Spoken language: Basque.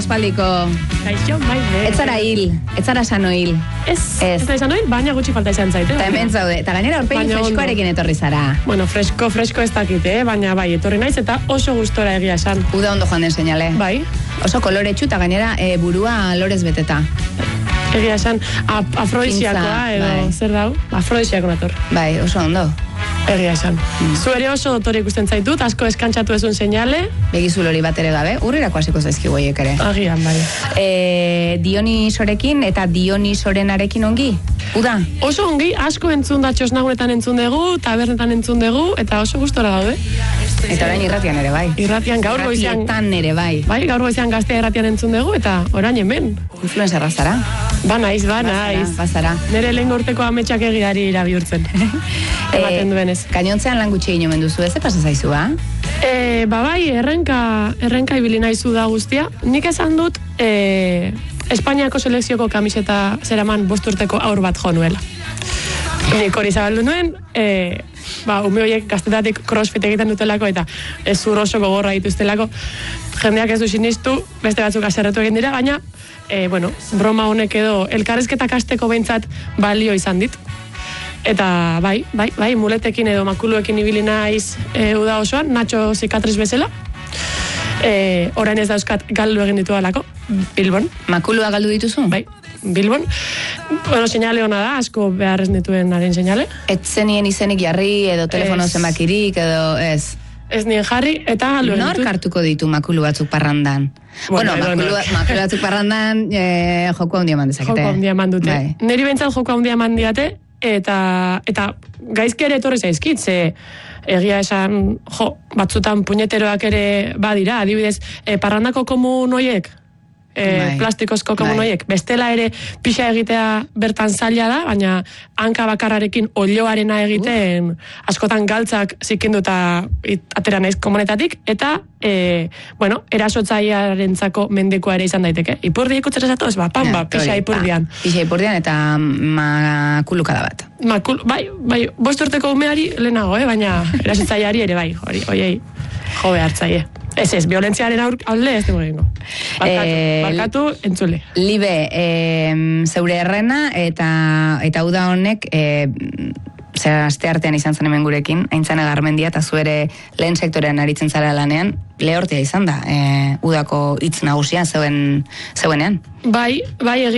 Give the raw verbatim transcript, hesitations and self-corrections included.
aspaldiko. Kaixo, maite. Ez zara hil, ez zara sano hil. Ez, ez da sano hil, baina gutxi falta izan zaite. Eta hemen zaude, eta gainera aurpegi freskoarekin etorri zara. Bueno, fresko, fresko ez dakite, eh? Baina bai, etorri naiz eta oso gustora egia esan. Uda ondo joan den seinale. Bai. Oso koloretsu eta gainera e, burua lorez beteta. Egia esan, afrodisiakoa edo, bai. Zer dau? Afrodisiako nator. Bai, oso ondo. Egia esan. Mm. Zu ere oso dotore ikusten zaitut, asko eskantxatu ezun seinale. Begizu lori bat ere gabe, urrirako hasiko zaizkigu haiek ere. Agian, bai. E, Dionisorekin eta Dionisorenarekin ongi? Uda? Oso ongi, asko entzun da txosnagunetan entzun dugu, tabernetan entzun dugu, eta oso gustora daude. Eta orain irratian ere bai. Irratian gaur goizean. Irratietan ere bai. Bai, gaur goizean Gaztea irratian entzun dugu, eta orain hemen. Influencerra zara? Ba naiz, ba naiz. Bazara. Nere lehen urteko ametsak egiari irabihurtzen. Ematen duenez. Gainontzean lan gutxi egin omen duzu, ez pasa zaizu, ba? E, ba bai, errenka, errenka ibili naizu da guztia. Nik esan dut, e, Espainiako selekzioko kamiseta zeraman bost urteko aur bat jo nuela. Nik hori zabaldu nuen, e, ba, ume horiek gaztetatik crossfit egiten dutelako eta ez zur oso gogorra dituztelako. Jendeak ez du sinistu, beste batzuk aserretu egin dira, baina, e, bueno, broma honek edo elkarrezketak hasteko behintzat balio izan dit. Eta bai, bai, bai, muletekin edo makuluekin ibili naiz e, uda osoan, Nacho zikatriz bezala. E, orain ez dauzkat galdu egin ditu alako, Bilbon. Makulua galdu dituzu? Bai, Bilbon. Bueno, seinale hona da, asko behar ez nituen haren seinale. Ez zenien izenik jarri edo telefono zenbakirik edo ez? Ez nien jarri eta galdu egin ditut. Nor hartuko ditu makulu batzuk parrandan? Bueno, bueno makulu, makulu batzuk parrandan e, joko handia eman dezakete. Joko handia eman dute. Bai. Neri bentsat joko handia eman diate, eta, eta gaizki ere etorri zaizkit, ze egia esan, jo, batzutan puñeteroak ere badira, adibidez, e, parrandako komun hoiek, e, bai. Plastikozko komun bai. Hoiek, bestela ere pixa egitea bertan zaila da, baina hanka bakarrarekin olioarena egiten uh. askotan galtzak zikinduta atera naiz komunetatik, eta e, bueno, erasotzailearentzako mendekua ere izan daiteke. Ipurdi ikutzera zatoz, ba, pan, ba, pixa ipurdian. Ba, pixa ipurdian eta makulukada bat. Makul, bai, bai, bost urteko umeari lehenago, eh? Baina erasotzaileari ere bai, hori, horiei jo behartzaile. Ez ez, violentziaren alde ez dugu egingo. Barkatu, eh, barkatu, entzule. Libe, eh, zeure errena eta eta uda honek eh, zera aste artean izan zen hemen gurekin, aintzane Garmendia, eta zu ere lehen sektorean aritzen zara lanean, lehortia izan da, eh, udako hitz nagusia zeuen, zeuenean. Bai, bai,